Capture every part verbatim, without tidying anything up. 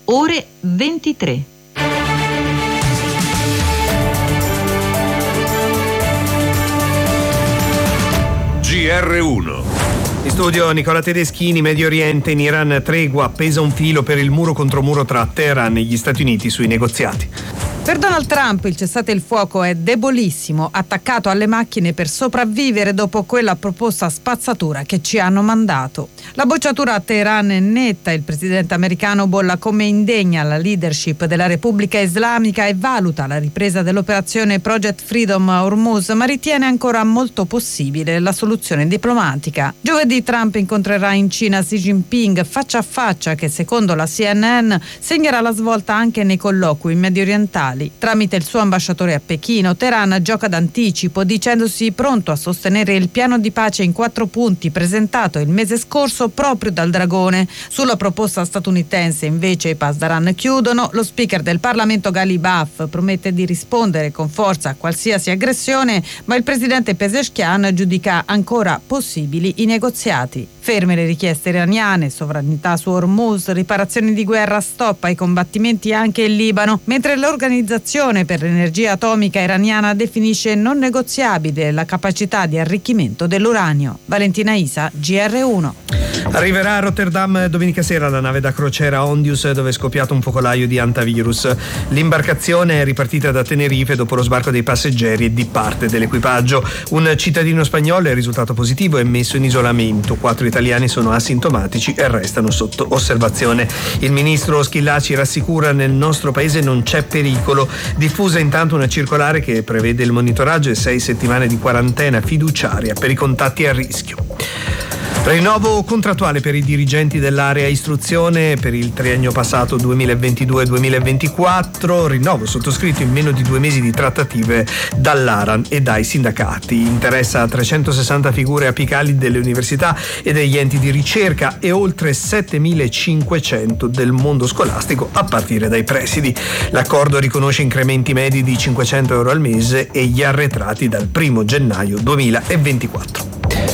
ore ventitré. G R uno. In studio Nicola Tedeschini. Medio Oriente, in Iran tregua, appesa un filo per il muro contro muro tra Teheran e gli Stati Uniti sui negoziati. Per Donald Trump il cessate il fuoco è debolissimo, attaccato alle macchine per sopravvivere dopo quella proposta spazzatura che ci hanno mandato. La bocciatura a Teheran è netta, il presidente americano bolla come indegna la leadership della Repubblica Islamica e valuta la ripresa dell'operazione Project Freedom a Hormuz, ma ritiene ancora molto possibile la soluzione diplomatica. Giovedì Trump incontrerà in Cina Xi Jinping faccia a faccia, che secondo la C N N segnerà la svolta anche nei colloqui mediorientali. Tramite il suo ambasciatore a Pechino, Teheran gioca d'anticipo dicendosi pronto a sostenere il piano di pace in quattro punti presentato il mese scorso proprio dal Dragone. Sulla proposta statunitense invece i Pasdaran chiudono. Lo speaker del Parlamento Ghalibaf promette di rispondere con forza a qualsiasi aggressione, ma il presidente Pezeshkian giudica ancora possibili i negoziati. Ferme le richieste iraniane, sovranità su Hormuz, riparazioni di guerra, stop ai combattimenti anche in Libano, mentre l'Organizzazione per l'Energia Atomica iraniana definisce non negoziabile la capacità di arricchimento dell'uranio. Valentina Isa, G R uno. Arriverà a Rotterdam domenica sera la nave da crociera Ondius, dove è scoppiato un focolaio di antivirus. L'imbarcazione è ripartita da Tenerife dopo lo sbarco dei passeggeri e di parte dell'equipaggio. Un cittadino spagnolo è risultato positivo e messo in isolamento. Quattro italiani sono asintomatici e restano sotto osservazione. Il ministro Schillaci rassicura: nel nostro paese non c'è pericolo. Diffusa intanto una circolare che prevede il monitoraggio e sei settimane di quarantena fiduciaria per i contatti a rischio. Rinnovo contrattuale per i dirigenti dell'area istruzione per il triennio passato duemilaventidue duemilaventiquattro, rinnovo sottoscritto in meno di due mesi di trattative dall'Aran e dai sindacati. Interessa trecentosessanta figure apicali delle università e degli enti di ricerca e oltre settemilacinquecento del mondo scolastico a partire dai presidi. L'accordo riconosce incrementi medi di cinquecento euro al mese e gli arretrati dal primo gennaio duemilaventiquattro.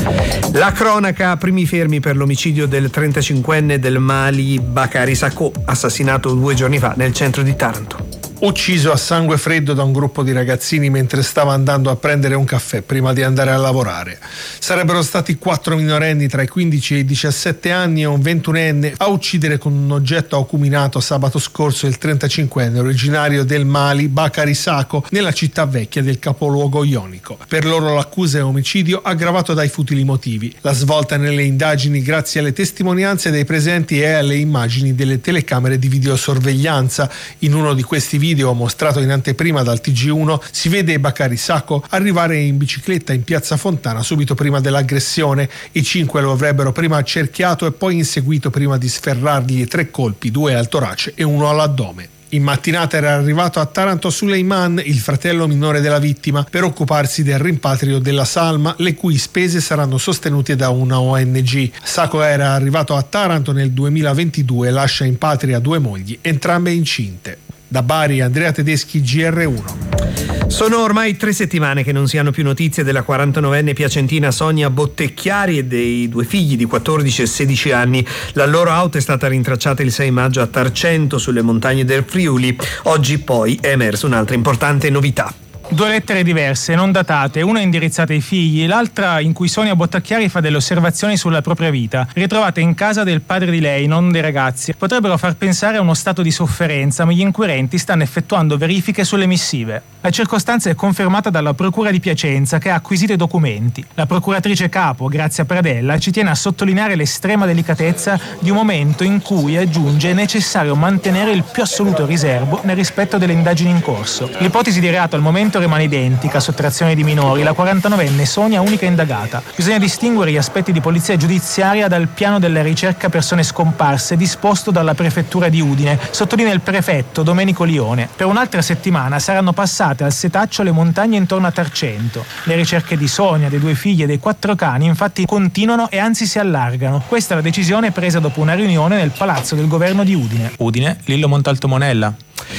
La cronaca, primi fermi per l'omicidio del trentacinquenne del Mali Bakary Sako, assassinato due giorni fa nel centro di Taranto. Ucciso a sangue freddo da un gruppo di ragazzini mentre stava andando a prendere un caffè prima di andare a lavorare. Sarebbero stati quattro minorenni tra i quindici e i diciassette anni e un ventunenne a uccidere con un oggetto acuminato sabato scorso il trentacinquenne originario del Mali Bakary Sako nella città vecchia del capoluogo ionico. Per loro l'accusa è omicidio aggravato dai futili motivi. La svolta nelle indagini grazie alle testimonianze dei presenti e alle immagini delle telecamere di videosorveglianza. In uno di questi video mostrato in anteprima dal T G uno si vede Bakary Sako arrivare in bicicletta in piazza Fontana subito prima dell'aggressione. I cinque lo avrebbero prima accerchiato e poi inseguito prima di sferrargli tre colpi, due al torace e uno all'addome. In mattinata era arrivato a Taranto Suleiman, il fratello minore della vittima, per occuparsi del rimpatrio della salma, le cui spese saranno sostenute da una O N G. Sako era arrivato a Taranto nel duemilaventidue e lascia in patria due mogli, entrambe incinte. Da Bari, Andrea Tedeschi, G R uno. Sono ormai tre settimane che non si hanno più notizie della quarantanovenne piacentina Sonia Bottecchiari e dei due figli di quattordici e sedici anni. La loro auto è stata rintracciata il sei maggio a Tarcento, sulle montagne del Friuli. Oggi poi è emersa un'altra importante novità. Due lettere diverse, non datate, una indirizzata ai figli, l'altra in cui Sonia Bottacchiari fa delle osservazioni sulla propria vita, ritrovate in casa del padre di lei, non dei ragazzi. Potrebbero far pensare a uno stato di sofferenza, ma gli inquirenti stanno effettuando verifiche sulle missive. La circostanza è confermata dalla Procura di Piacenza, che ha acquisito i documenti. La procuratrice capo, Grazia Pradella, ci tiene a sottolineare l'estrema delicatezza di un momento in cui, aggiunge, è necessario mantenere il più assoluto riservo nel rispetto delle indagini in corso. L'ipotesi di reato al momento rimane identica, sottrazione di minori, la quarantanovenne Sonia unica indagata. Bisogna distinguere gli aspetti di polizia giudiziaria dal piano della ricerca persone scomparse disposto dalla prefettura di Udine, sottolinea il prefetto Domenico Lione. Per un'altra settimana saranno passate al setaccio le montagne intorno a Tarcento. Le ricerche di Sonia, dei due figli e dei quattro cani infatti continuano e anzi si allargano. Questa è la decisione presa dopo una riunione nel palazzo del governo di Udine. Udine, Lillo Montalto Monella.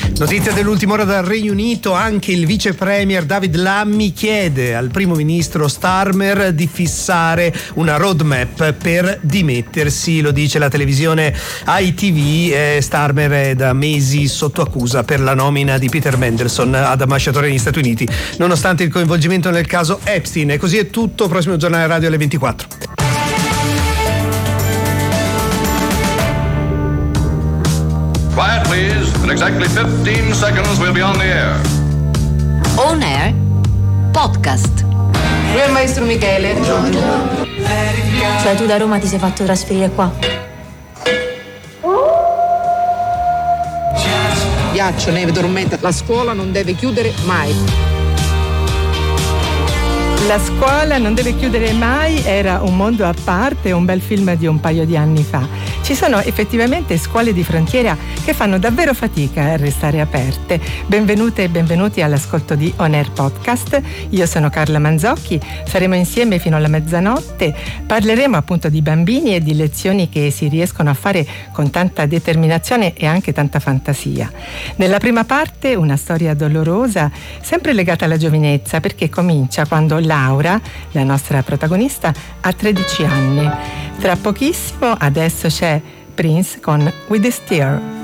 Notizia dell'ultima ora dal Regno Unito, anche il vice premier David Lammy chiede al primo ministro Starmer di fissare una roadmap per dimettersi, lo dice la televisione I T V. eh, Starmer è da mesi sotto accusa per la nomina di Peter Mandelson ad ambasciatore negli Stati Uniti, nonostante il coinvolgimento nel caso Epstein. E così è tutto, prossimo giornale radio alle ventiquattro. Quiet, please. In exactly fifteen seconds, we'll be on the air. On Air Podcast. Lui è il maestro Michele. Cioè tu da Roma ti sei fatto trasferire qua? Ghiaccio, neve, tormenta. La scuola non deve chiudere mai. La scuola non deve chiudere mai era un mondo a parte, un bel film di un paio di anni fa. Ci sono effettivamente scuole di frontiera che fanno davvero fatica a restare aperte. Benvenute e benvenuti all'ascolto di On Air Podcast. Io sono Carla Manzocchi, saremo insieme fino alla mezzanotte. Parleremo appunto di bambini e di lezioni che si riescono a fare con tanta determinazione e anche tanta fantasia. Nella prima parte una storia dolorosa, sempre legata alla giovinezza, perché comincia quando Laura, la nostra protagonista, ha tredici anni. Tra pochissimo adesso c'è Prince con With the Steer.